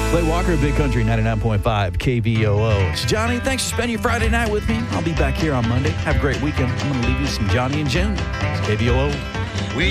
Clay Walker, Big Country 99.5 KVOO. It's Johnny. Thanks for spending your Friday night with me. I'll be back here on Monday. Have a great weekend. I'm going to leave you some Johnny and June. It's KVOO.